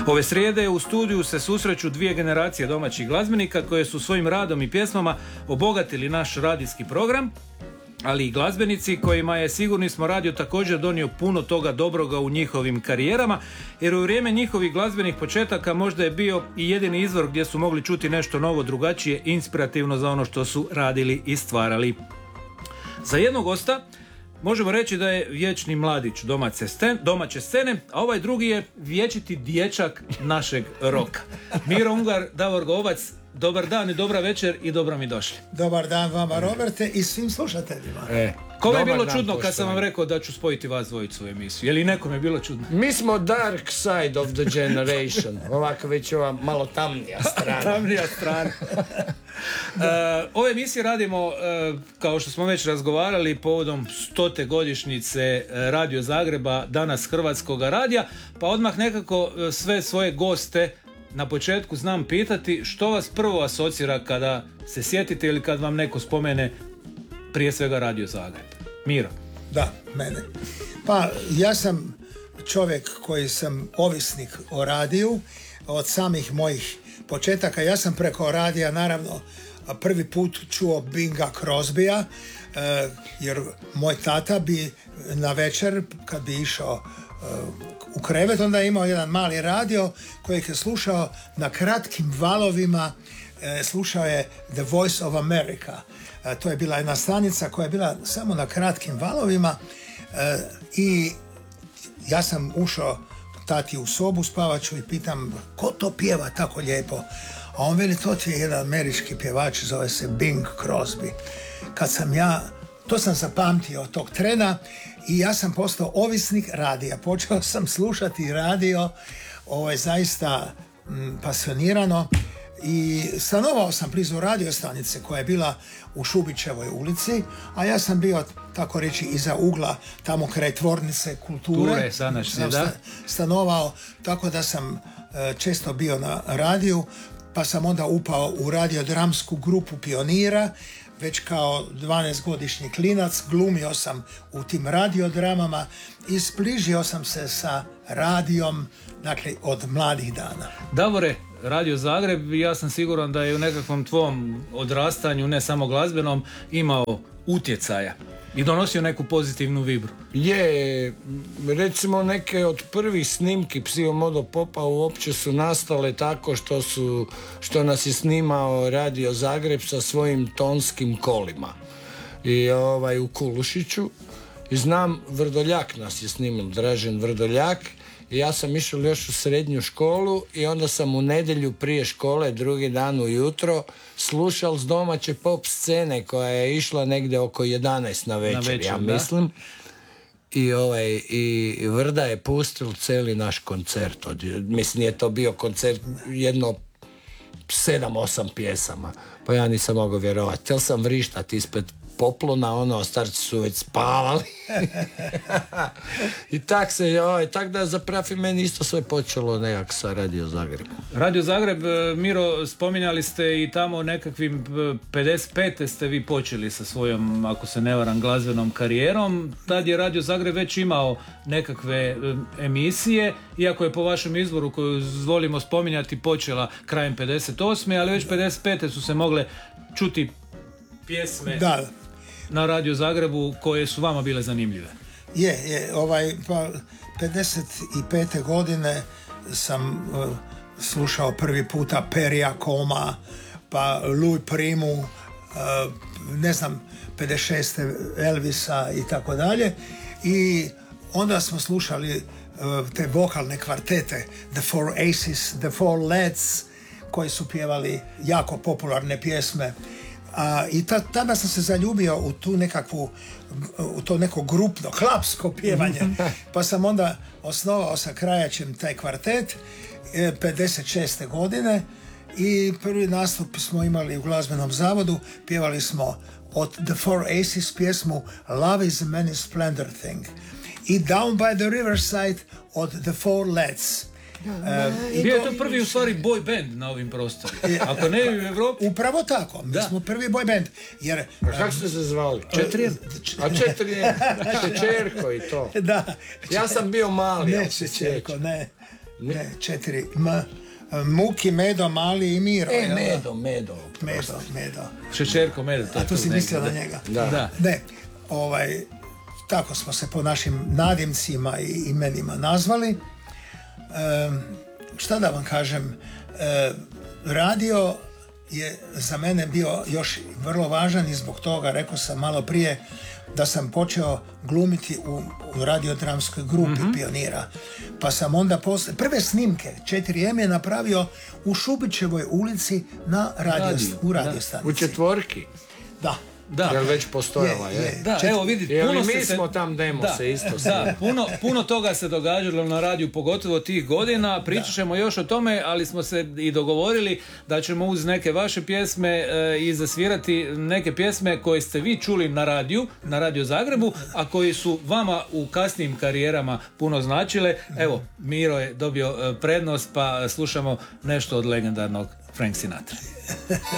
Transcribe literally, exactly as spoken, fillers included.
Ove srijede u studiju se susreću dvije generacije domaćih glazbenika koje su svojim radom i pjesmama obogatili naš radijski program, ali i glazbenici kojima je, sigurni smo, radio također donio puno toga dobroga u njihovim karijerama, jer u vrijeme njihovih glazbenih početaka možda je bio i jedini izvor gdje su mogli čuti nešto novo, drugačije, inspirativno za ono što su radili i stvarali. Za jednog gosta možemo reći da je vječni mladić domaće scene, domaće scene, a ovaj drugi je vječiti dječak našeg roka. Miro Ungar, Davor Govac, dobar dan i dobra večer i dobro mi došli. Dobar dan vama, Roberte, i svim slušateljima. E, kome je bilo čudno kad sam vam rekao da ću spojiti vas dvojicu u emisiju? Je li nekom je bilo čudno? Mi smo dark side of the generation. Ovako već ova malo tamnija strana. tamnija strana. Uh, ove emisije radimo, uh, kao što smo već razgovarali, povodom stote godišnjice Radio Zagreba, danas Hrvatskog radija, pa odmah nekako sve svoje goste na početku znam pitati što vas prvo asocira kada se sjetite ili kad vam neko spomene prije svega Radio Zagreb. Miro. Da, mene. Pa ja sam čovjek koji sam ovisnik o radiju od samih mojih početaka. Ja sam preko radija naravno prvi put čuo Binga Crosbya, jer moj tata bi na večer kad bi išao u krevet, onda je imao jedan mali radio koji je slušao na kratkim valovima, slušao je The Voice of America. To je bila jedna stanica koja je bila samo na kratkim valovima i ja sam ušao tati u sobu spavaču i pitam ko to pjeva tako lijepo, a on veli to ti je jedan američki pjevač, zove se Bing Crosby. Kad sam ja, to sam zapamtio od tog trena i ja sam postao ovisnik radija. Počeo sam slušati radio, ovo je zaista m, pasionirano, i stanovao sam blizu radio stanice koja je bila u Šubićevoj ulici, a ja sam bio, tako reći, iza ugla tamo kraj tvornice kulture. Ture, sanašnje, da. Stanovao, tako da sam e, često bio na radiju, pa sam onda upao u radiodramsku grupu Pionira. Već kao dvanaestogodišnji klinac glumio sam u tim radiodramama i zbližio sam se sa radijom, dakle, od mladih dana. Davore, Radio Zagreb, ja sam siguran da je u nekakvom tvom odrastanju, ne samo glazbenom, imao utjecaja i donosio neku pozitivnu vibru. Je, recimo neke od prvih snimki Psihomodo Popa uopće su nastale tako što su, što nas je snimao Radio Zagreb sa svojim tonskim kolima. I ovaj u Kulušiću. I znam, Vrdoljak nas je snimao, Dražen Vrdoljak. I ja sam išao još u srednju školu i onda sam u nedjelju prije škole, drugi dan ujutro, slušal s domaće pop scene koja je išla negdje oko jedanaest na večer, na večer ja mislim. I, ovaj, i Vrda je pustil cijeli naš koncert. Od, mislim, je to bio koncert jedno sedam, osam pjesama. Pa ja nisam mogao vjerovati. Htjel sam vrištati ispred popluna, ono, starci su već spavali. I tak se, ovaj, tak da zapravo meni isto sve počelo nekak sa Radio Zagreb. Radio Zagreb, Miro, spominjali ste i tamo nekakvim pedeset pete ste vi počeli sa svojom, ako se ne varam, glazbenom karijerom. Tad je Radio Zagreb već imao nekakve emisije, iako je po vašem izboru koju volimo spominjati počela krajem pedeset osme, ali već pedeset pete su se mogle čuti pjesme da. Na Radio Zagrebu koje su vama bile zanimljive. Je, je, ovaj, pa pedeset pete godine sam uh, slušao prvi puta Perija Koma, pa Louis Primu, uh, ne znam, pedeset šeste Elvisa i tako dalje. I onda smo slušali uh, te vokalne kvartete, The Four Aces, The Four Lads, koji su pjevali jako popularne pjesme. A, i ta, tada sam se zaljubio u tu nekakvu, u to neko grupno, hlapsko pjevanje. Pa sam onda osnovao sa Krajačem taj kvartet pedeset šeste godine i prvi nastup smo imali u glazbenom zavodu. Pjevali smo od The Four Aces pjesmu Love is a Many Splendor Thing i Down by the Riverside od The Four Lads. Uh, Bio je to prvi u stvari boy band na ovim prostorima. Ako ne u Evropi. Upravo tako, mi da. smo prvi boy band. Jer, a kako ste se zvali? Četrijen. A Četrijen, Čečerko i to. Da. Ja sam bio mali. Ne Čečerko, ne. Ne, četiri M. Muki, Medo, Mali i Miro. E, jel da? Medo, Medo. Medo, Medo. Šećerko Medo. to je A tu tu si negdje, mislio na da. njega? Da. Da. Ne, ovaj, tako smo se po našim nadimcima i imenima nazvali. E, šta da vam kažem, e, radio je za mene bio još vrlo važan i zbog toga, rekao sam malo prije, da sam počeo glumiti u, u radiodramskoj grupi mm-hmm. Pionira. Pa sam onda posle, prve snimke četiri M je napravio u Šubićevoj ulici na radio, Radio, u da. radiostanici. U četvorki. Da. Da. Jel već postojala, Je, je? je. Da, Četiri- evo vidite, Jel puno i ste mi se... smo tam demo da, se isto da, puno, puno toga se događalo na radiju, pogotovo tih godina. Pričat ćemo još o tome, ali smo se i dogovorili da ćemo uz neke vaše pjesme e, i zasvirati neke pjesme koje ste vi čuli na radiju, na Radio Zagrebu, a koji su vama u kasnijim karijerama puno značile. Evo, Miro je dobio e, prednost, pa slušamo nešto od legendarnog Frank Sinatra.